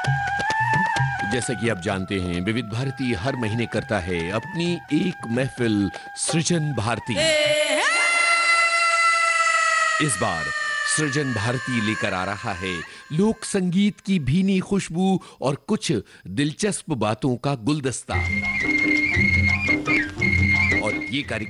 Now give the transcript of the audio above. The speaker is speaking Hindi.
जैसा कि आप जानते हैं, विविध भारती हर महीने करता है अपनी एक महफिल सृजन भारती। इस बार सृजन भारती लेकर आ रहा है लोक संगीत की भीनी खुशबू और कुछ दिलचस्प बातों का गुलदस्ता। और ये कार्यक्रम